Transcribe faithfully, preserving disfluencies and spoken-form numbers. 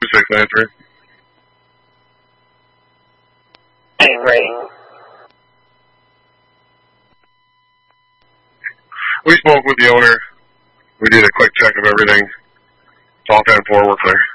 six nine three. Hey, rating. We spoke with the owner. We did a quick check of everything. It's all ten four, we're clear.